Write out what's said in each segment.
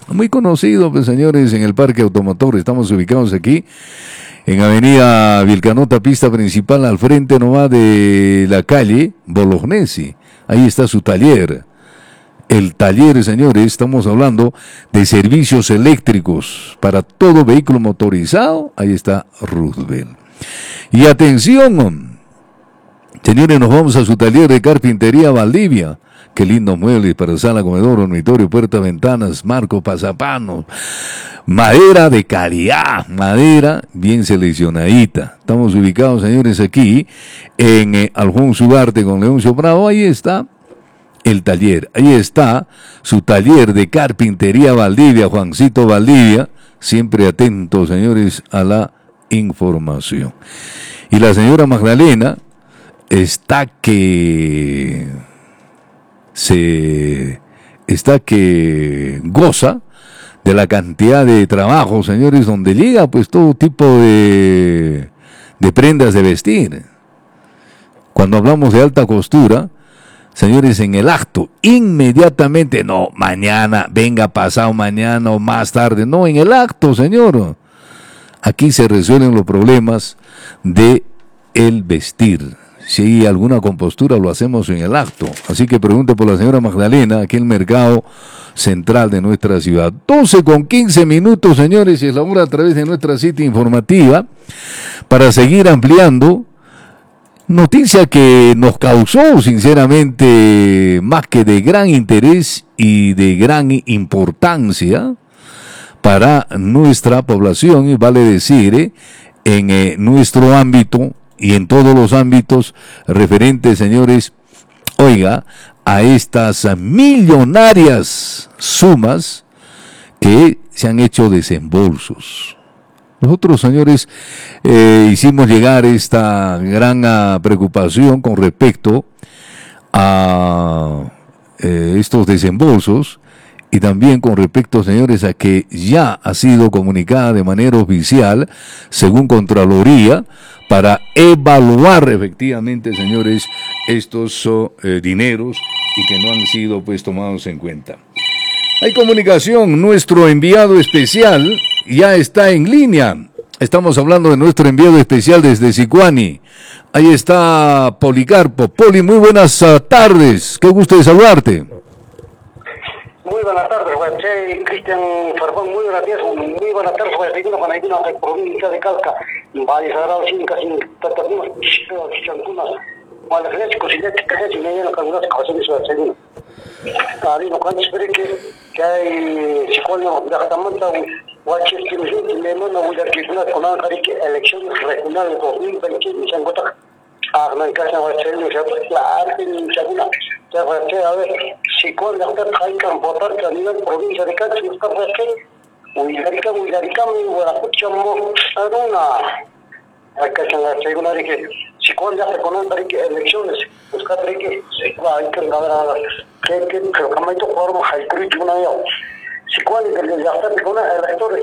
Muy conocido, pues, señores, en el Parque Automotor. Estamos ubicados aquí en Avenida Vilcanota, pista principal, al frente nomás de la calle Bolognesi. Ahí está su taller. El taller, señores, estamos hablando de servicios eléctricos para todo vehículo motorizado. Ahí está Roosevelt. Y atención, señores, nos vamos a su taller de carpintería Valdivia. Qué lindos muebles para sala, comedor, dormitorio, puertas, ventanas, marcos, pasapanos. Madera de calidad, madera bien seleccionadita. Estamos ubicados, señores, aquí en Alfonso Ugarte con Leoncio Bravo. Ahí está el taller. Ahí está su taller de carpintería Valdivia, Juancito Valdivia. Siempre atento, señores, a la información. Y la señora Magdalena está que goza de la cantidad de trabajo, señores, donde llega pues todo tipo de prendas de vestir. Cuando hablamos de alta costura, señores, en el acto, inmediatamente, no, mañana, venga pasado mañana o más tarde, no, en el acto, señor. Aquí se resuelven los problemas de el vestir. Si hay alguna compostura, lo hacemos en el acto. Así que pregunte por la señora Magdalena, aquí en el mercado central de nuestra ciudad. 12:15, señores, y es la hora a través de nuestra cita informativa para seguir ampliando. Noticia que nos causó, sinceramente, más que de gran interés y de gran importancia para nuestra población, y vale decir, en nuestro ámbito y en todos los ámbitos referentes, señores, oiga, a estas millonarias sumas que se han hecho desembolsos. Nosotros, señores, hicimos llegar esta gran preocupación con respecto a estos desembolsos y también con respecto, señores, a que ya ha sido comunicada de manera oficial, según Contraloría, para evaluar efectivamente, señores, estos dineros y que no han sido pues tomados en cuenta. Hay comunicación, nuestro enviado especial ya está en línea. Estamos hablando de nuestro enviado especial desde Sicuani. Ahí está Policarpo. Poli, muy buenas tardes. Qué gusto de saludarte. Muy buenas tardes, soy Cristian Farfán, muy buenas tardes, muy buenas tardes, seguimos con la provincia de Calca, Valle Sagrado, Cinca, sin Tatapumas, Chantunas, Malafres, Cosiletes, Cajas y Mediano, Canguras, Cajas y Seguimos. Alino, cuando espere que hay psicólogo de Jatamanta, Guaches, que me siente, me manda muy arquitectura con una elecciones regionales 2020 en Sangota. En casa va a ser claro que ni segura ya va a ser a ver si cuando hay que votar que a nivel provincia de Cádiz está pues que Huilarica mi Guarapucha Aduna hay que hacer la segunda de que si cuando ya se conocen que elecciones buscar que va hay que ver que como forma hay que una yo si cuando ya está con electores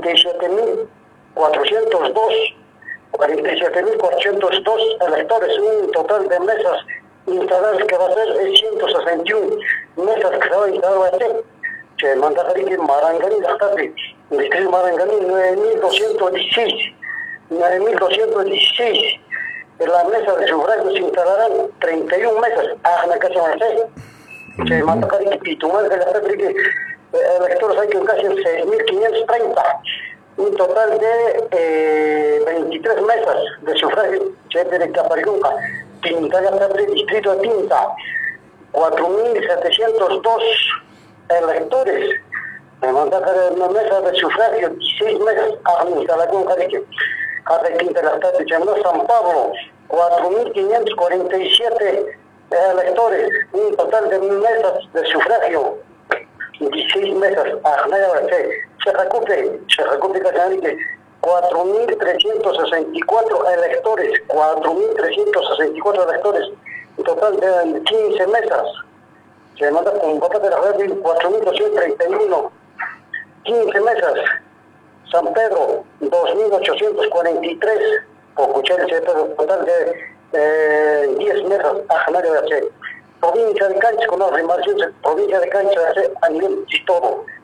47.402 electores, un total de mesas instaladas que va a ser 161 mesas que se va a instalar a hacer. Se manda a que Marangani, la tarde, el distrito Marangani, 9.216. En la mesa de sufragio se instalarán 31 mesas. A la casa va a hacer. Se manda a que Pitumán, de la tarde, que electores hay que casi 6.530. Un total de 23 mesas de sufragio, Chepe de Capariunca, Tintaya Pepe, distrito de Tinta, 4.702 electores. Me mandaron una mesa de sufragio, 16 mesas, Armista, Casa Tinta de la Estado de San Pablo, 4.547 electores, un total de mesas de sufragio, 16 mesas, se recupere que 4.364 electores, 4.364 electores, un total de 15 mesas. Se manda con votos de la red 4.231, 15 mesas. San Pedro, 2.843, Pocuchense, total de 10 mesas, Ajanario de hacer. Provincia de Cancha, con las remarcaciones, provincia de Cancha de hacer a nivel de todo.